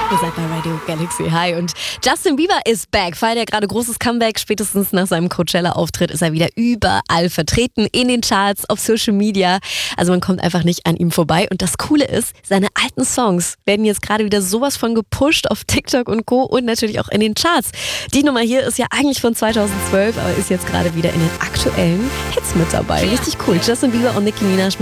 Ihr seid bei Radio Galaxy. Hi. Und Justin Bieber ist back. Feiert ja gerade großes Comeback. Spätestens nach seinem Coachella-Auftritt ist er wieder überall vertreten. In den Charts, auf Social Media. Also man kommt einfach nicht an ihm vorbei. Und das Coole ist, seine alten Songs werden jetzt gerade wieder sowas von gepusht auf TikTok und Co. Und natürlich auch in den Charts. Die Nummer hier ist ja eigentlich von 2012, aber ist jetzt gerade wieder in den aktuellen Hits mit dabei. Richtig cool. Justin Bieber und Nicki Minaj